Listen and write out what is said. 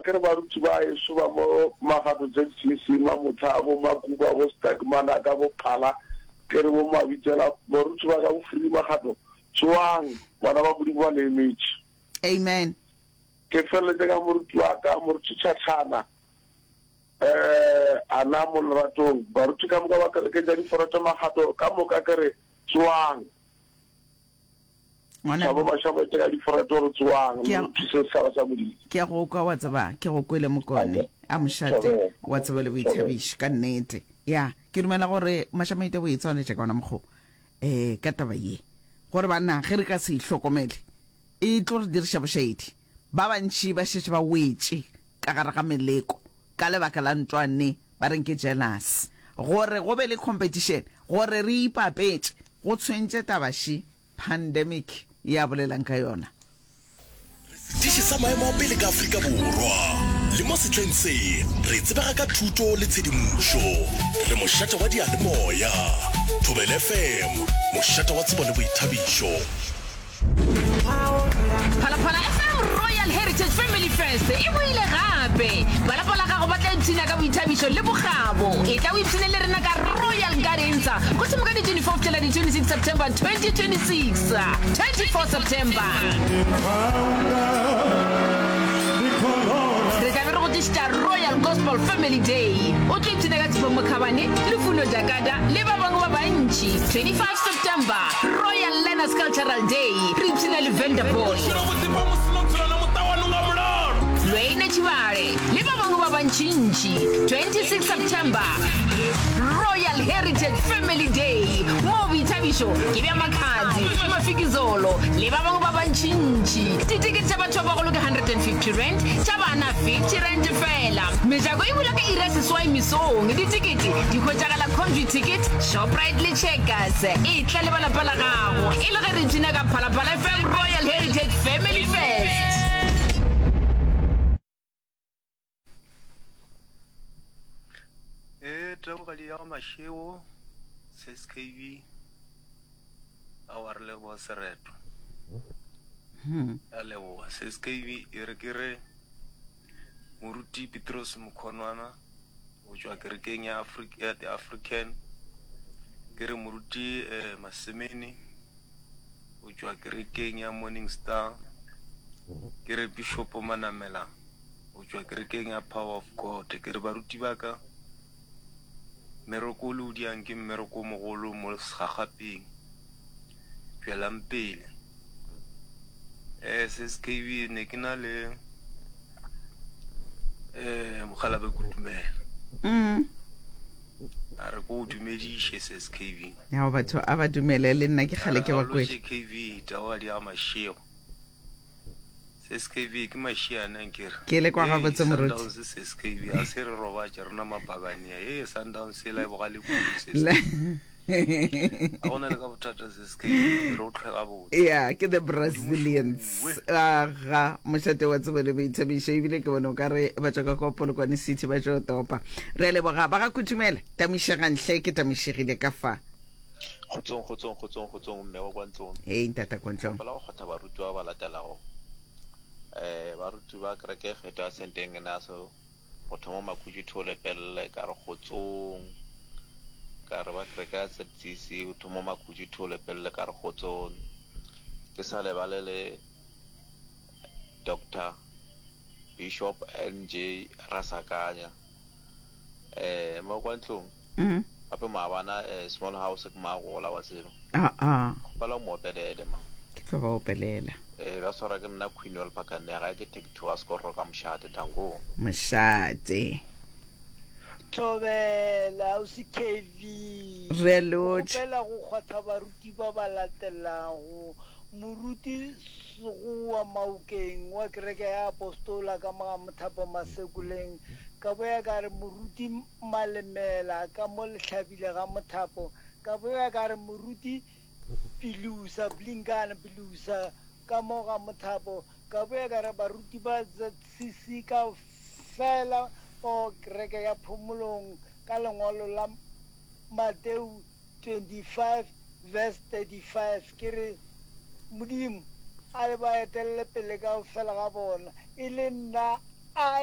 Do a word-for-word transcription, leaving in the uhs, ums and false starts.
kere baruti ba eso ba mo magato tse tsisima mothabo makuba go stagmana ka go phala kere bo mabitsela baruti ba ka go free magato tswang bana ba bodi ba le image. Amen. Ke felle ka moruti wa ka moruti tshatsana eh ana mo lerato baruti ka mo ka ba ke ja di forata magato ka mo ka kere tswang Mona ba ba shaba tega di forato tswang mo tse sa sa bodi ke go kwa wa tsaba ke go kwele mokone a moshate wa tsaba le boithabish ka nnete ya ke dumela gore mashamaite bo itsone tse kana mgo eh ka taba ye gore bana ge re ka se ihlokomele e tlo re dirisha boshedi ba bantshi ba shetse ba wetse ka gara ga meleko ka lebaka la ntwane ba reng ke jealous gore go be le competition gore re ipapetse go tshwentse tabashi pandemic ya bolelang ka yona dishi sa maemo a pele ka Afrika Borwa le mo setleng se re tsebega ka thuto le tshedimošo re mošate wa dialemoya Thobela F M mošate wa tsebo le boithabišo Phalaphala F M Royal Heritage Family Fest e boile gape bala bala ga go batla ntshina ka boithabišo le bogabo e tla o ipsine le rena ka Royal Gardens go tsemoka di twenty-fourth till the twenty-sixth September twenty twenty-six twenty-fourth September re tla be re go tšhita Royal Gospel Family Day o tlo ipsine ka Tshipo Mokhabane le Funo Jakada le ba bangwe ba bantši twenty-fifth September Royal Learners Cultural Day re ipsine le Vanderbilt Lwena Chibare le ba bangwe ba bantšintši twenty-sixth September Royal Heritage Family Day mo boithabišo ke bja Makhadzi Mafikizolo le ba bangwe ba bantšintši ditikete tša batho ba bagolo ke one hundred fifty rand tša bana fifty rand fela mejako e bula ka ira seswai mesong ditikete di hwetšagala Convy Ticket Shoprite le Checkers e tla le balapa la gago e le ge re tsena ka Phalaphala F M Royal Heritage Family Fest. Eh tabogadi ya masheo S K V a wa re le bo sereto hmm a le bo S K V e re kere moruti Petros Mkhonwana o jwa kerekeng ya Africa ya the African kere moruti eh Masemeni o jwa kerekeng ya Morning Star kere Bishop Manamela o jwa kerekeng ya Power of God kere baruti baka meroko lo di anke meroko mogolo mo segagapeng phelang pele eh S K V ne ke na le eh mogala ba kutumela mm a re go dumedishe S K V ya batho a ba dumele le nna ke gale ke ba kwele S K V tawa di ama sheo S K V ke mashiana nkere ke le kwa ga botse moruti S K V a se re roba tša rena mapagania e Sundowns se la boga le kutse a gona le ka bothata S K V re o tlhega botse yeah ke the Brazilians ga mošate wa tsebo le boithabišo ebile ke bona o ka re ba tswa ka kwa Polokwane City ba tšwa topa re le boga ba ga kutumela tamišegantle ke tamišegile ka fa khotsong khotsong khotsong khotsong mme wa kwantlong hey ntata kwantlong bala go kgotha baruti ba ba latelago eh baruti ba kreke kgetwa senteng na so go thoma makhuji thole pelle ka re khotsong ka re ba kreka tsitsisi go thoma makhuji thole pelle ka re khotsong ke sa le balele Doctor Bishop N J Rasakanya eh mo kwantlong mhm ape maabana small house ke magola wa tsebo ah ah bala mo pelele ma ke tlo ba opelela eh ba sora ke nna Queen wal pakane ga ke take to us go roka mshate tango mošate Thobela o se K V re lot pela go khwatha baruti ba ba latelago moruti go wa maukeng wa kereke ya apostola ka mga mothapo masekuleng ka boya ka re moruti malemela ka mo letlhabile ga mothapo ka boya ka re moruti pilusa blinkana pilusa ka mo ga mothapo ka boya ka re baruti ba tsisi ka fela o kereke ya phomolong ka lengwalo la Mateu twenty-five verse thirty-five kere modimo a le ba etelle pele ka fela ga bona e le nna a